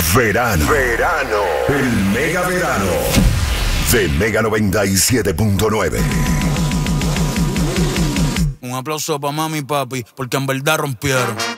Verano. El mega verano de Mega 97.9. Un aplauso para mami y papi, porque en verdad rompieron.